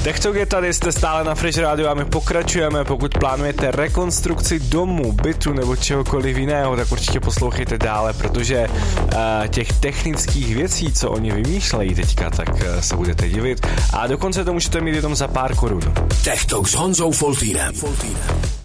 TechTalk je tady, jste stále na Fresh Radio a my pokračujeme. Pokud plánujete rekonstrukci domu, bytu nebo čehokoliv jiného, tak určitě poslouchejte dále, protože těch technických věcí, co oni vymýšlejí teďka, tak se budete divit. A dokonce to můžete mít jenom za pár korun. TechTalk s Honzou Foltýnem.